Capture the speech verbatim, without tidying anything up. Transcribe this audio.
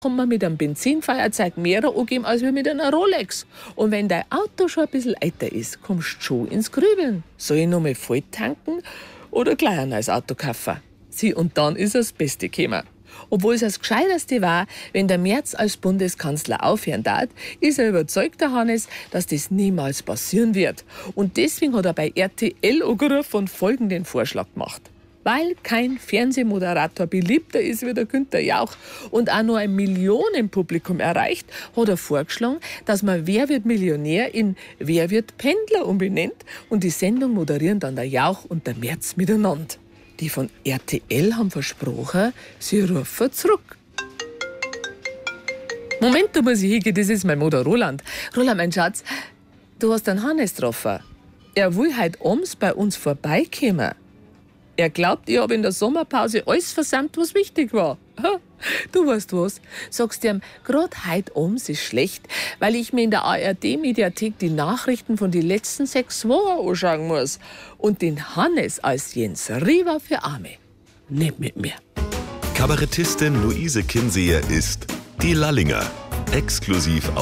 kann man mit einem Benzinfeuerzeug mehr angeben als mit einer Rolex. Und wenn dein Auto schon ein bisschen älter ist, kommst du schon ins Grübeln. Soll ich noch mal voll tanken oder gleich ein neues Auto kaufen? Sieh, und dann ist das Beste gekommen. Obwohl es das Gescheiterste war, wenn der Merz als Bundeskanzler aufhören darf, ist er überzeugt, der Hannes, dass das niemals passieren wird. Und deswegen hat er bei R T L angerufen und folgenden Vorschlag gemacht. Weil kein Fernsehmoderator beliebter ist wie der Günther Jauch und auch nur ein Millionenpublikum erreicht, hat er vorgeschlagen, dass man Wer wird Millionär in Wer wird Pendler umbenennt und die Sendung moderieren dann der Jauch und der Merz miteinander. Die von R T L haben versprochen, sie rufen zurück. Moment, da muss ich hingehen, das ist mein Mutter Roland. Roland, mein Schatz, du hast den Hannes getroffen. Er will heute abends bei uns vorbeikommen. Er glaubt, ich habe in der Sommerpause alles versammelt, was wichtig war. Du weißt was, sagst ihm, gerade heute abends ist schlecht, weil ich mir in der A R D-Mediathek die Nachrichten von den letzten sechs Wochen anschauen muss. Und den Hannes als Jens Riva für Arme. Nicht mit mir. Kabarettistin Luise Kinseher ist die Lallinger. Exklusiv